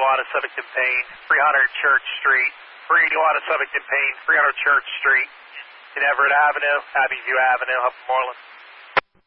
out of Covington Payne, 300 Church Street. Bringing you out of Covington Payne, 300 Church Street. In Everett Avenue, Abbey View Avenue, up in Moreland.